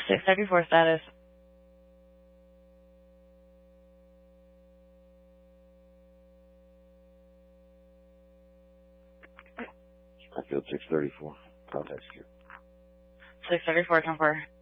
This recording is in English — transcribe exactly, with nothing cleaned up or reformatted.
six thirty-four status. I feel six thirty-four. Contact you. six thirty-four, ten four.